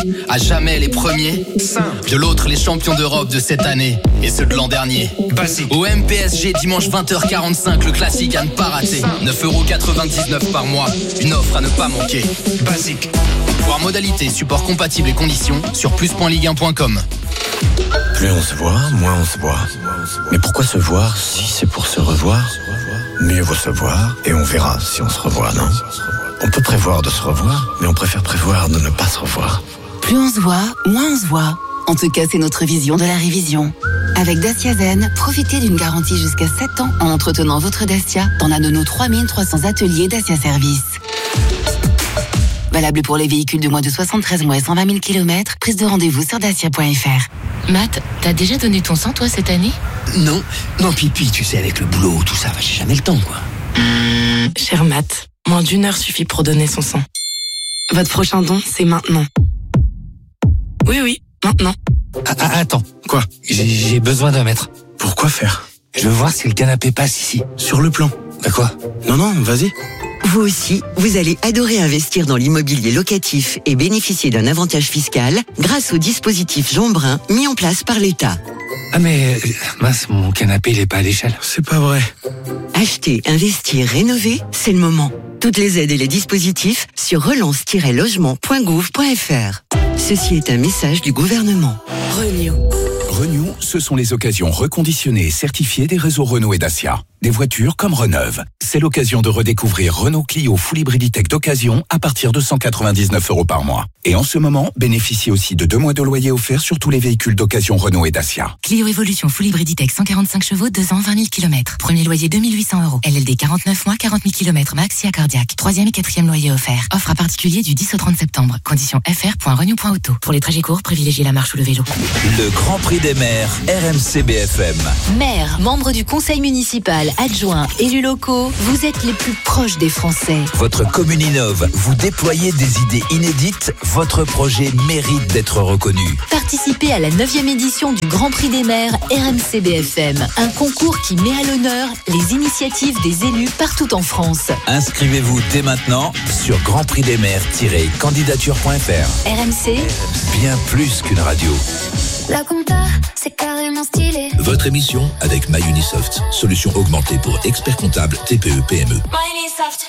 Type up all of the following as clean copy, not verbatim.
À jamais les premiers, simple. De l'autre, les champions d'Europe de cette année et ceux de l'an dernier. Basique. Au MPSG, dimanche 20h45, le classique à ne pas rater. 9,99€ par mois, une offre à ne pas manquer. Basique. Voir modalités, support compatible et conditions sur plus.ligue1.com. Plus on se voit, moins on se voit. Mais pourquoi se voir si c'est pour se revoir ? Mieux vaut se voir et on verra si on se revoit, non ? On peut prévoir de se revoir, mais on préfère prévoir de ne pas se revoir. Plus on se voit, moins on se voit. En tout cas, c'est notre vision de la révision. Avec Dacia Zen, profitez d'une garantie jusqu'à 7 ans en entretenant votre Dacia dans l'un de nos 3300 ateliers Dacia Service. Valable pour les véhicules de moins de 73 mois et 120 000 km. Prise de rendez-vous sur dacia.fr. Matt, t'as déjà donné ton sang, toi, cette année ? Non, Pipi, tu sais, avec le boulot, tout ça, j'ai jamais le temps, quoi. Cher Matt, moins d'1 heure suffit pour donner son sang. Votre prochain don, c'est maintenant. Oui, maintenant. Attends, quoi ? J'ai besoin d'un mètre. Pourquoi faire ? Je veux voir si le canapé passe ici. Sur le plan. Bah quoi ? Non, vas-y. Vous aussi, vous allez adorer investir dans l'immobilier locatif et bénéficier d'un avantage fiscal grâce au dispositif Jean Brun mis en place par l'État. Ah mais, mince, mon canapé, il est pas à l'échelle. C'est pas vrai. Acheter, investir, rénover, c'est le moment. Toutes les aides et les dispositifs sur relance-logement.gouv.fr. Ceci est un message du gouvernement. Renew, ce sont les occasions reconditionnées et certifiées des réseaux Renault et Dacia. Des voitures comme Reneuve. C'est l'occasion de redécouvrir Renault Clio Full Hybrid Tech d'occasion à partir de 199€ par mois. Et en ce moment, bénéficiez aussi de 2 mois de loyer offerts sur tous les véhicules d'occasion Renault et Dacia. Clio Evolution Full Hybrid Tech 145 chevaux, 2 ans, 20 000 km. Premier loyer 2 800€. LLD 49 mois, 40 000 km max, IA cardiaque. 3e et 4e loyer offert. Offre à particulier du 10 au 30 septembre. Conditions fr.renew.auto. Pour les trajets courts, privilégiez la marche ou le vélo. Le Grand Prix des maires, RMC BFM. Maires, membres du conseil municipal, adjoints, élus locaux, vous êtes les plus proches des Français. Votre commune innove, vous déployez des idées inédites, votre projet mérite d'être reconnu. Participez à la 9e édition du Grand Prix des maires RMC BFM, un concours qui met à l'honneur les initiatives des élus partout en France. Inscrivez-vous dès maintenant sur grandprixdesmaires-candidature.fr. RMC, bien plus qu'une radio. La compta, c'est carrément stylé. Votre émission avec MyUnisoft, solution augmentée pour experts comptables TPE PME. MyUnisoft.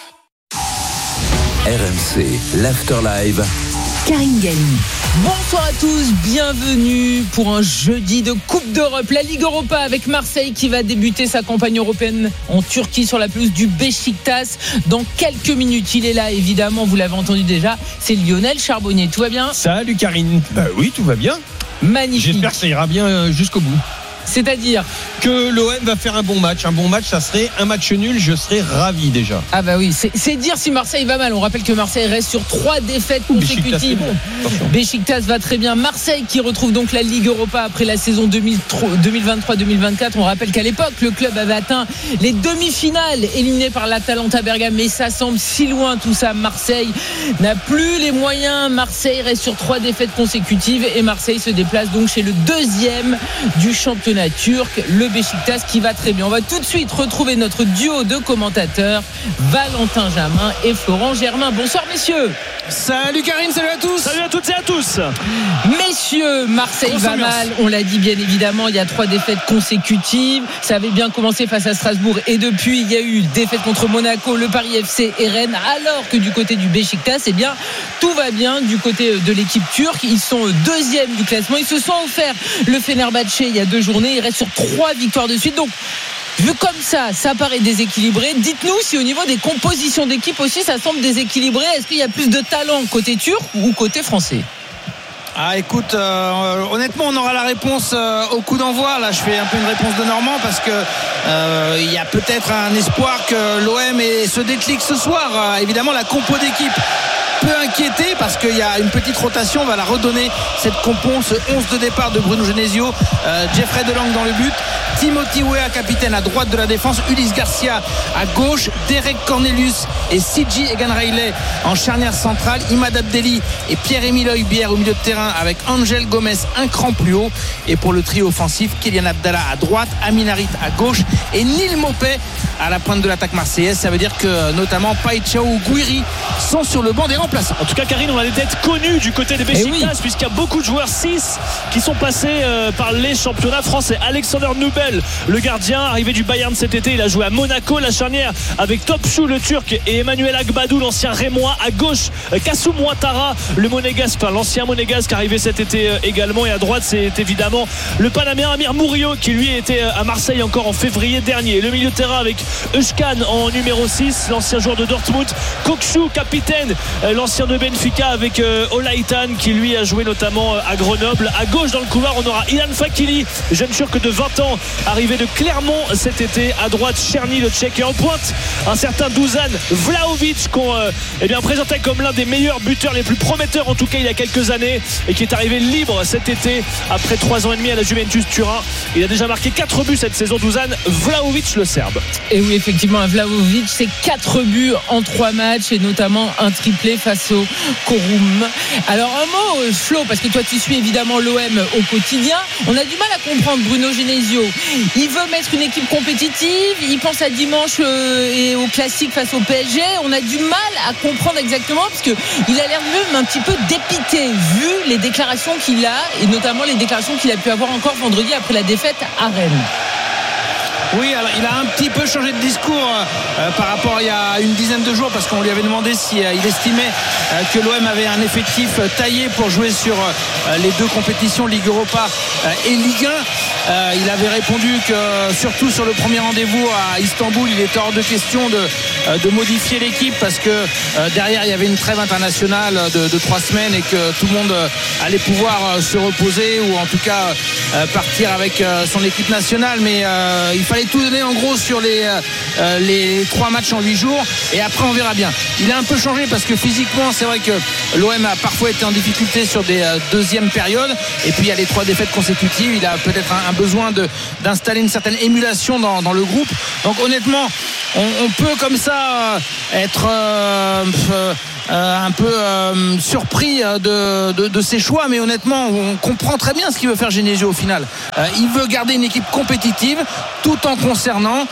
RMC, l'Afterlive. Karine Galli. Bonsoir à tous, bienvenue pour un jeudi de Coupe d'Europe. La Ligue Europa avec Marseille qui va débuter sa campagne européenne en Turquie sur la pelouse du Beşiktaş. Dans quelques minutes, il est là évidemment, vous l'avez entendu déjà, c'est Lionel Charbonnier. Tout va bien ? Salut Karine. Bah oui, tout va bien. Magnifique. J'espère que ça ira bien jusqu'au bout. C'est-à-dire que l'OM va faire un bon match. Un bon match, ça serait un match nul. Je serais ravi déjà. Ah bah oui, c'est dire si Marseille va mal. On rappelle que Marseille reste sur 3 défaites consécutives. Beşiktaş va très bien. Marseille qui retrouve donc la Ligue Europa après la saison 2023-2024. On rappelle qu'à l'époque, le club avait atteint les demi-finales, éliminé par l'Atalanta Bergame. Mais ça semble si loin tout ça. Marseille n'a plus les moyens. Marseille reste sur 3 défaites consécutives. Et Marseille se déplace donc chez le 2e du championnat turc, le Beşiktaş qui va très bien. On va tout de suite retrouver notre duo de commentateurs, Valentin Jamin et Florent Germain. Bonsoir messieurs. Salut Karine, salut à tous. Salut à toutes et à tous. Messieurs, Marseille va mal, on l'a dit bien évidemment, il y a 3 défaites consécutives. Ça avait bien commencé face à Strasbourg et depuis il y a eu défaite contre Monaco, le Paris FC et Rennes, alors que du côté du Beşiktaş, eh bien tout va bien du côté de l'équipe turque. Ils sont 2e du classement, ils se sont offerts le Fenerbahçe il y a 2 journées, ils restent sur 3 victoires de suite. Donc vu comme ça paraît déséquilibré. Dites-nous si au niveau des compositions d'équipe aussi ça semble déséquilibré. Est-ce qu'il y a plus de talent côté turc ou côté français ? Ah écoute, honnêtement on aura la réponse au coup d'envoi. Là je fais un peu une réponse de Normand parce que il y a peut-être un espoir que l'OM se déclic ce soir. Évidemment la compo d'équipe peut inquiéter parce qu'il y a une petite rotation. On va la redonner cette compo, ce 11 de départ de Bruno Genesio, Jeffrey Delangue dans le but, Timothy Weah, capitaine à droite de la défense, Ulysse Garcia à gauche, Derek Cornelius et CJ Egan Riley en charnière centrale, Imad Abdelli et Pierre-Émile Højbjerg au milieu de terrain avec Angel Gomez un cran plus haut. Et pour le trio offensif, Kylian Abdallah à droite, Amin Harit à gauche et Neil Maupay à la pointe de l'attaque marseillaise. Ça veut dire que notamment Païtchao ou Gouiri sont sur le banc des remplaçants. En tout cas, Karine, on a des têtes connues du côté des Beşiktaş, puisqu'il y a beaucoup de joueurs 6 qui sont passés par les championnats français. Alexander Nubel, le gardien arrivé du Bayern cet été, il a joué à Monaco. La charnière avec Topçu le Turc et Emmanuel Agbadou, l'ancien Rémois. À gauche, Kassoum Ouattara, le Monégasque, l'ancien Monégasque arrivé cet été également. Et à droite, c'est évidemment le Panaméen Amir Murillo qui lui était à Marseille encore en février dernier. Le milieu de terrain avec Özcan en numéro 6, l'ancien joueur de Dortmund. Kokçu, capitaine, l'ancien de Benfica avec Olaitan qui lui a joué notamment à Grenoble. À gauche dans le couloir, on aura Ilan Fakili, jeune turc de 20 ans arrivé de Clermont cet été. À droite, Cherny le Tchèque, et en pointe un certain Dusan Vlahovic qu'on présentait comme l'un des meilleurs buteurs, les plus prometteurs en tout cas il y a quelques années, et qui est arrivé libre cet été après 3 ans et demi à la Juventus Turin. Il a déjà marqué 4 buts cette saison, Dusan Vlahovic, le Serbe. Et oui, effectivement, Vlahovic, c'est 4 buts en 3 matchs et notamment un triplé face au Corum. Alors un mot, Flo, parce que toi tu suis évidemment l'OM au quotidien. On a du mal à comprendre Bruno Genesio. Il veut mettre une équipe compétitive, il pense à dimanche et au classique face au PSG. On a du mal à comprendre exactement parce qu'il a l'air même un petit peu dépité vu les déclarations qu'il a, et notamment les déclarations qu'il a pu avoir encore vendredi après la défaite à Rennes. Oui, alors il a un petit peu changé de discours par rapport à il y a une dizaine de jours, parce qu'on lui avait demandé si il estimait que l'OM avait un effectif taillé pour jouer sur les 2 compétitions, Ligue Europa et Ligue 1. Il avait répondu que surtout sur le premier rendez-vous à Istanbul, il était hors de question de modifier l'équipe, parce que derrière il y avait une trêve internationale de 3 semaines et que tout le monde allait pouvoir se reposer, ou en tout cas partir avec son équipe nationale. Mais il fallait tout donner en gros sur les 3 matchs en 8 jours, et après on verra bien. Il a un peu changé parce que physiquement c'est vrai que l'OM a parfois été en difficulté sur des deuxièmes périodes, et puis il y a les 3 défaites consécutives. Il a peut-être un besoin d'installer une certaine émulation dans le groupe. Donc honnêtement on peut comme ça être un peu surpris de ses choix, mais honnêtement on comprend très bien ce qu'il veut faire Genesio au final. Il veut garder une équipe compétitive tout en concernant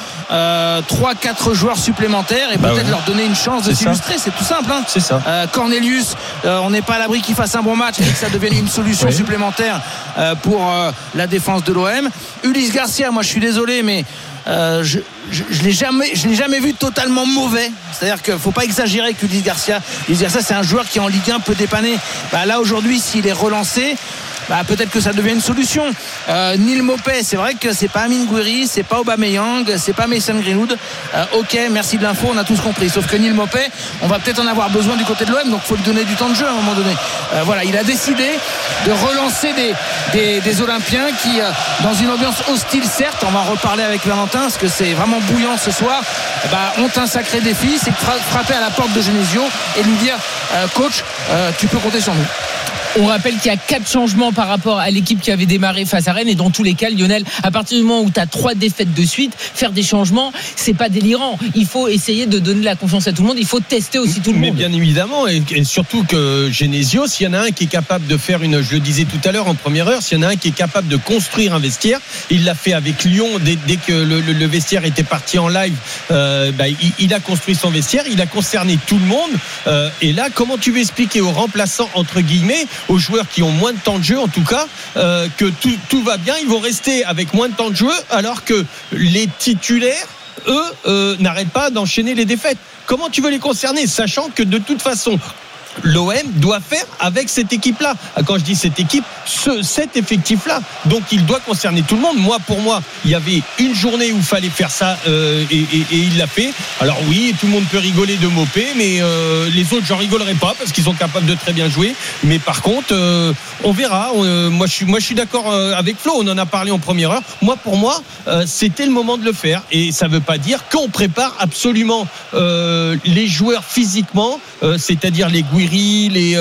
3-4 joueurs supplémentaires, et peut-être leur donner une chance de s'illustrer. C'est tout simple, hein. C'est ça. Cornelius, on n'est pas à l'abri qu'il fasse un bon match et que ça devienne une solution supplémentaire pour la défense de l'OM. Ulysse Garcia, moi je suis désolé, mais je l'ai jamais vu totalement mauvais. C'est-à-dire qu'il ne faut pas exagérer avec Ulysse Garcia. Ulysse Garcia, c'est un joueur qui en Ligue 1 peut dépanner. Là aujourd'hui, s'il est relancé, peut-être que ça devient une solution. Neil Maupay, c'est vrai que c'est pas Amine Gouiri, c'est pas Aubameyang, c'est pas Mason Greenwood. Ok, merci de l'info, on a tous compris. Sauf que Neil Maupay, on va peut-être en avoir besoin du côté de l'OM, donc il faut lui donner du temps de jeu à un moment donné. Voilà, il a décidé de relancer des Olympiens qui, dans une ambiance hostile certes, on va en reparler avec Valentin parce que c'est vraiment bouillant ce soir, ont un sacré défi, c'est de frapper à la porte de Genesio et lui dire coach, tu peux compter sur nous. On rappelle qu'il y a 4 changements par rapport à l'équipe qui avait démarré face à Rennes, et dans tous les cas, Lionel, à partir du moment où tu as 3 défaites de suite, faire des changements, c'est pas délirant. Il faut essayer de donner la confiance à tout le monde, il faut tester aussi tout le monde. Mais bien évidemment, et surtout que Genesio, s'il y en a un qui est capable de faire je le disais tout à l'heure en première heure, s'il y en a un qui est capable de construire un vestiaire, il l'a fait avec Lyon dès que le vestiaire était parti en live, il a construit son vestiaire, il a concerné tout le monde, et là, comment tu veux expliquer aux remplaçants, entre guillemets, aux joueurs qui ont moins de temps de jeu en tout cas, que tout va bien, ils vont rester avec moins de temps de jeu, alors que les titulaires eux n'arrêtent pas d'enchaîner les défaites. Comment tu veux les concerner, sachant que de toute façon l'OM doit faire avec cette équipe-là. Quand je dis cette équipe, cet effectif-là. Donc il doit concerner tout le monde. Pour moi, il y avait une journée où il fallait faire ça, et il l'a fait. Alors oui, tout le monde peut rigoler de Maupay, mais les autres, j'en rigolerai pas parce qu'ils sont capables de très bien jouer. Mais par contre, On verra. Moi, je suis d'accord avec Flo. On en a parlé en première heure. Pour moi, c'était le moment de le faire. Et ça ne veut pas dire qu'on prépare absolument les joueurs physiquement, c'est-à-dire les Guiri, les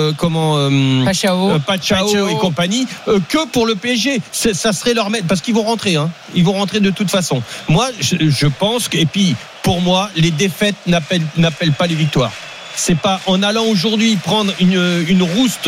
Pachao et compagnie, que pour le PSG. Ça serait leur mettre parce qu'ils vont rentrer. Ils vont rentrer de toute façon. Moi, je pense que, et puis pour moi, les défaites n'appellent pas les victoires. C'est pas en allant aujourd'hui prendre une rouste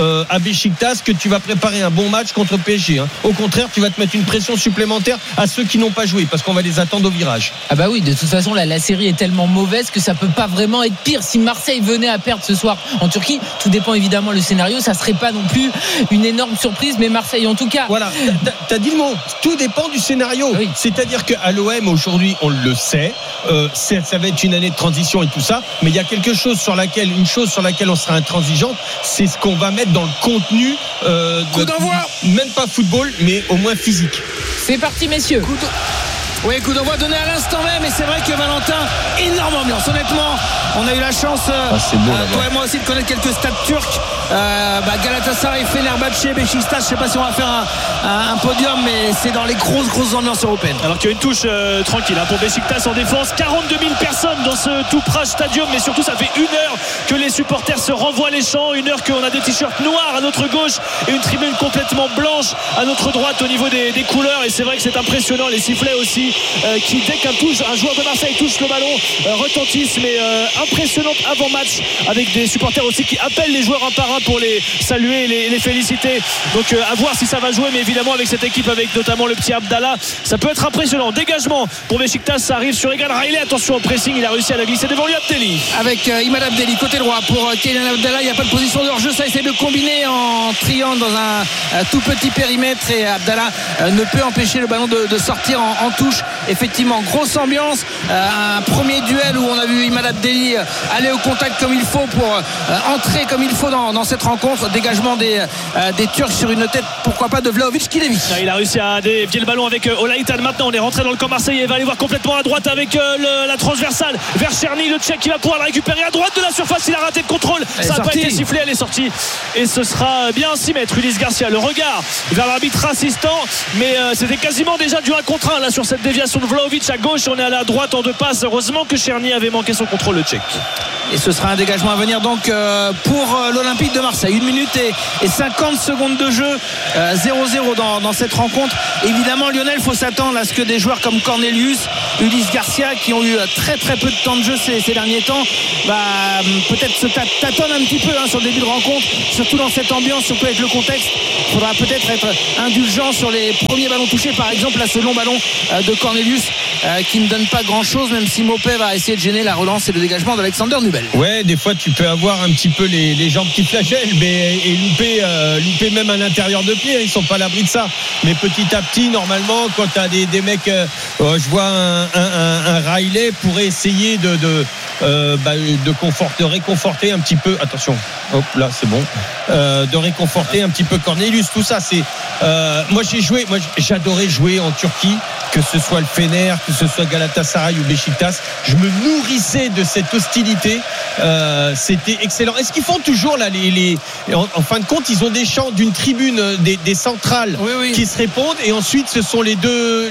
à Beşiktaş que tu vas préparer un bon match contre PSG. Au contraire, tu vas te mettre une pression supplémentaire à ceux qui n'ont pas joué parce qu'on va les attendre au virage. Ah bah oui, de toute façon la série est tellement mauvaise que ça peut pas vraiment être pire. Si Marseille venait à perdre ce soir en Turquie, tout dépend évidemment le scénario, ça serait pas non plus une énorme surprise, mais Marseille en tout cas. Voilà, t'as dit le mot. Tout dépend du scénario. Oui. C'est-à-dire qu'à l'OM aujourd'hui, on le sait, ça va être une année de transition et tout ça, mais il y a une chose sur laquelle on sera intransigeante, c'est ce qu'on va mettre dans le contenu coup d'envoi. Même pas football, mais au moins physique. C'est parti, messieurs. Coup d'envoi donné à l'instant même, et c'est vrai que Valentin, énorme ambiance. Honnêtement, on a eu la chance, toi et moi aussi, de connaître quelques stades turcs. Galatasaray, Fenerbahçe, Beşiktaş. Je sais pas si on va faire un podium, mais c'est dans les grosses ambiances européennes. Alors qu'il y a une touche tranquille pour Beşiktaş en défense. 42 000 personnes dans ce tout Prague Stadium, mais surtout ça fait 1 heure que les supporters se renvoient les champs, 1 heure qu'on a des t-shirts noirs à notre gauche et une tribune complètement blanche à notre droite au niveau des couleurs. Et c'est vrai que c'est impressionnant, les sifflets aussi qui dès qu'un joueur de Marseille touche le ballon retentissent, mais impressionnante avant-match avec des supporters aussi qui appellent les joueurs un par un pour les saluer et les féliciter. Donc à voir si ça va jouer, mais évidemment avec cette équipe, avec notamment le petit Abdallah, ça peut être impressionnant. Dégagement pour Beşiktaş, ça arrive sur Egan Riley, attention au pressing, il a réussi à la glisser devant lui. Abdelli avec Imad Abdelli côté droit pour Kylian Abdallah. Il n'y a pas de position de hors-jeu, ça essaie de combiner en triangle dans un tout petit périmètre, et Abdallah ne peut empêcher le ballon de sortir en touche. Effectivement, grosse ambiance, un premier duel où on a vu Imad Abdelli aller au contact comme il faut pour entrer comme il faut dans cette rencontre. Dégagement des Turcs sur une tête, pourquoi pas, de Vlahovic Kilevich. Il a réussi à dévier le ballon avec Olaïtan. Maintenant on est rentré dans le camp marseillais, il va aller voir complètement à droite avec la transversale vers Černý, le Tchèque qui va pouvoir la récupérer à droite de la surface. Il a raté le contrôle, ça n'a pas été sifflé, elle est sortie et ce sera bien 6 mètres. Ulysse Garcia, le regard vers l'arbitre assistant, mais c'était quasiment déjà du 1 contre 1 là sur cette déviation de Vlahovic à gauche. On est allé à droite en 2 passes, heureusement que Černý avait manqué son contrôle, le Tchèque. Et ce sera un dégagement à venir donc pour l'Olympique de Marseille. 1 minute et 50 secondes de jeu, 0-0 dans cette rencontre. Évidemment, Lionel, il faut s'attendre à ce que des joueurs comme Cornelius, Ulysse Garcia, qui ont eu très peu de temps de jeu ces derniers temps, peut-être se tâtonnent un petit peu sur le début de rencontre, surtout dans cette ambiance, surtout avec le contexte. Il faudra peut-être être indulgent sur les premiers ballons touchés. Par exemple, là, ce long ballon de Cornelius qui ne donne pas grand-chose, même si Mopé va essayer de gêner la relance et le dégagement d'Alexander Nubel. Ouais, des fois tu peux avoir un petit peu les jambes qui flagellent, et louper même à l'intérieur de pied, ils sont pas à l'abri de ça. Mais petit à petit, normalement, quand tu as des mecs, je vois un Riley pourrait essayer de réconforter un petit peu. Attention, hop là, c'est bon. De réconforter un petit peu Cornelius. Tout ça, c'est. Moi, j'adorais jouer en Turquie, que ce soit le Fener, que ce soit Galatasaray ou Beşiktaş. Je me nourrissais de cette hostilité. C'était excellent. Est-ce qu'ils font toujours là en fin de compte, ils ont des chants d'une tribune, des centrales qui se répondent, et ensuite ce sont les deux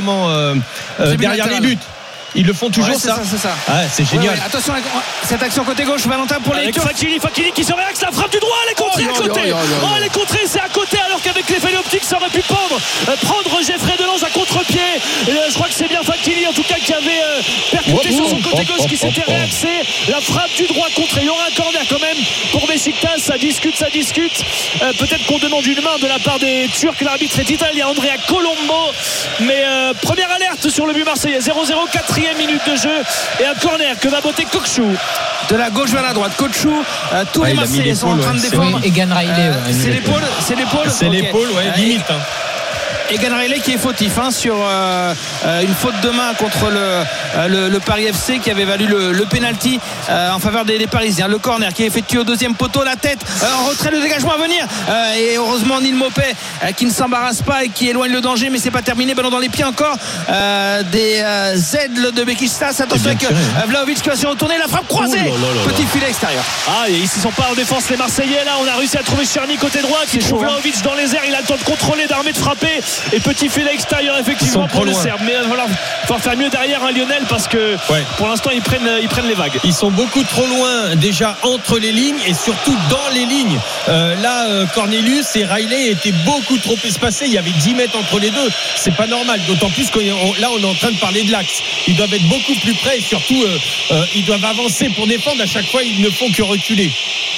derrière les buts. Ils le font toujours, c'est ça. C'est génial. Ouais. Attention, cette action côté gauche, Valentin, pour les Turcs. Fakili qui se réaxe, la frappe du droit, elle est contrée à côté. Elle est contrée, c'est à côté, alors qu'avec l'effet optique, ça aurait pu prendre Geoffrey Delange à contre-pied. Je crois que c'est bien Fakili, en tout cas, qui avait percuté sur son côté gauche, qui s'était réaxé. La frappe du droit contrée. Il y aura un corner quand même pour Beşiktaş. Ça discute. Peut-être qu'on demande une main de la part des Turcs. L'arbitre est italien, Andrea Colombo. Mais première alerte sur le but marseillais. 0-0, 4e minute de jeu, et un corner que va botter Kokchu. De la gauche vers la droite, Kokchu, tous les Marseillais sont en train de défendre. Egan Riley, c'est l'épaule, limite. Egan Riley qui est fautif sur une faute de main contre le Paris FC qui avait valu le penalty en faveur des Parisiens. Le corner qui est effectué au deuxième poteau, la tête en retrait, le dégagement à venir et heureusement Neil Maupay qui ne s'embarrasse pas et qui éloigne le danger, mais c'est pas terminé. Ballon dans les pieds encore des Zedles de Beşiktaş. Attention avec Vlahovic qui va se retourner, la frappe croisée, petit filet extérieur. Ils ne sont pas en défense les Marseillais là. On a réussi à trouver Cherny côté droit qui trouve Vlahovic dans les airs, il a le temps de contrôler, d'armer, de frapper, et petit filet extérieur effectivement pour le Serbe. Mais il va faire mieux derrière Lionel, parce que pour l'instant ils prennent les vagues. Ils sont beaucoup trop loin déjà entre les lignes et surtout dans les lignes. Cornelius et Riley étaient beaucoup trop espacés, il y avait 10 mètres entre les deux, c'est pas normal, d'autant plus que là on est en train de parler de l'axe. Ils doivent être beaucoup plus près et surtout ils doivent avancer pour défendre. À chaque fois ils ne font que reculer.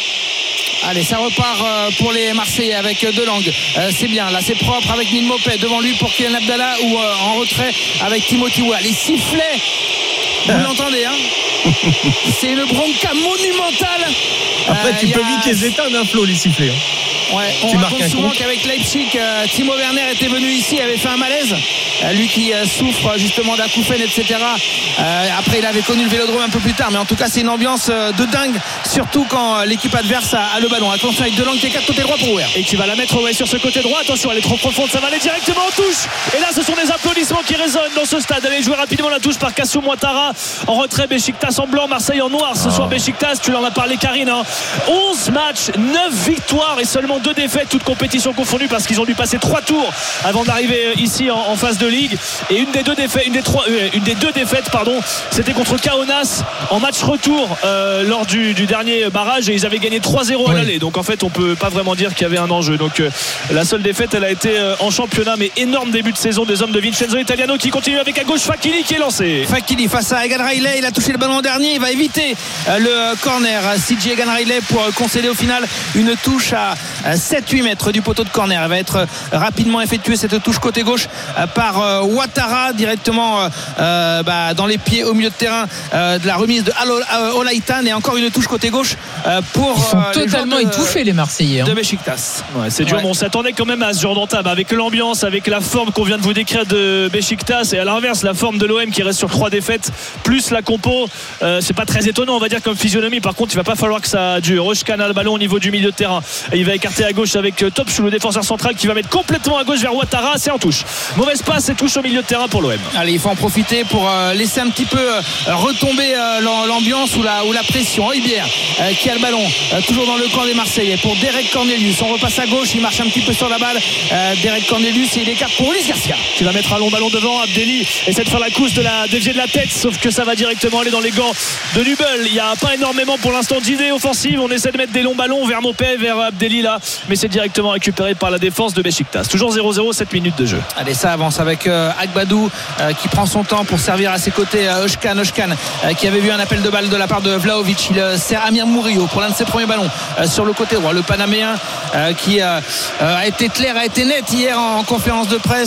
Allez, ça repart pour les Marseillais avec Delang. C'est bien, là c'est propre avec Neil Maupay devant lui pour Kylian Abdallah, ou en retrait avec Timothy Weah. Les sifflets, vous l'entendez, c'est une bronca monumentale. Après tu peux vite les éteindre, Flo, les sifflets. On raconte souvent qu'avec Leipzig, Timo Werner était venu ici, avait fait un malaise, lui qui souffre justement d'acouphènes, etc. Après il avait connu le Vélodrome un peu plus tard, mais en tout cas c'est une ambiance de dingue, surtout quand l'équipe adverse a le ballon. Attention avec Delang qui est 4 côté droit pour Weah, et qui va la mettre sur ce côté droit. Attention, elle est trop profonde, ça va aller directement en touche, et là ce sont des applaudissements qui résonnent dans ce stade. Allez, jouer rapidement la touche par Kassoum Ouattara. En retrait Beşiktaş en blanc, Marseille en noir ce soir. Beşiktaş, tu en as parlé Karine, 11 matchs, 9 victoires et seulement 2 défaites, toutes compétitions confondues, parce qu'ils ont dû passer 3 tours avant d'arriver ici en phase de ligue. Et une des deux défaites, c'était contre Kaunas en match retour lors du dernier barrage, et ils avaient gagné 3-0 à l'aller. Donc en fait on peut pas vraiment dire qu'il y avait un enjeu. Donc la seule défaite elle a été en championnat. Mais énorme début de saison des hommes de Vincenzo Italiano, qui continue avec à gauche Fakili qui est lancé. Fakili face à Egan Riley, il a touché le ballon en dernier, il va éviter le corner. CJ Egan Riley pour concéder au final une touche à 7-8 mètres du poteau de corner. Elle va être rapidement effectuée, cette touche côté gauche, par Ouattara directement dans les pieds au milieu de terrain de la remise de Olaitan, et encore une touche côté gauche pour ils sont totalement étouffés les Marseillais de Beşiktaş. C'est dur, mais on s'attendait quand même à ce genre d'entame, avec l'ambiance, avec la forme qu'on vient de vous décrire de Beşiktaş, et à l'inverse la forme de l'OM qui reste sur 3 défaites plus la compo. C'est pas très étonnant, on va dire, comme physionomie. Par contre il va pas falloir que ça dure. Özcan a le ballon au niveau du milieu de terrain, et il va écarter à gauche avec Topçu, le défenseur central, qui va mettre complètement à gauche vers Ouattara. C'est en touche, mauvaise passe et touche au milieu de terrain pour l'OM. Allez, il faut en profiter pour laisser un petit peu retomber l'ambiance ou la pression. Oibière qui a le ballon toujours dans le camp des Marseillais pour Derek Cornelius. On repasse à gauche, il marche un petit peu sur la balle, Derek Cornelius, et il écarte pour Luis Garcia qui va mettre un long ballon devant Abdelli, et cette fois la couche de la dévier de la tête, sauf que ça va directement aller dans les gants de Nubel. Il n'y a pas énormément pour l'instant d'idées offensives. On essaie de mettre des longs ballons vers Maupay, vers Abdelli là, mais c'est directement récupéré par la défense de Beşiktaş. Toujours 0-0, 7 minutes de jeu. Allez, ça avance avec Agbadou qui prend son temps pour servir à ses côtés Özcan qui avait vu un appel de balle de la part de Vlahovic. Il sert Amir Murillo pour l'un de ses premiers ballons sur le côté droit. Le Panaméen qui a été clair, a été net hier en conférence de presse.